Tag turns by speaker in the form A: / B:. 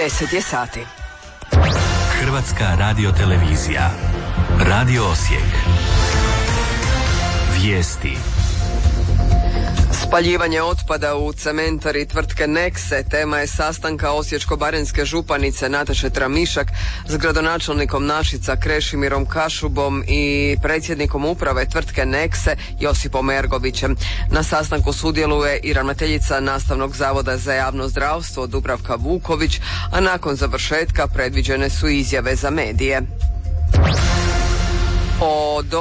A: 10 je sati.
B: Hrvatska radiotelevizija. Radio Osijek. Vijesti.
A: Spaljivanje otpada u cementari tvrtke Nexe tema je sastanka osječko-baranjske županice Nataše Tramišak s gradonačelnikom Našica Krešimirom Kašubom i predsjednikom uprave tvrtke Nexe Josipom Ergovićem. Na sastanku sudjeluje i ravnateljica Nastavnog zavoda za javno zdravstvo Dubravka Vuković, a nakon završetka predviđene su izjave za medije.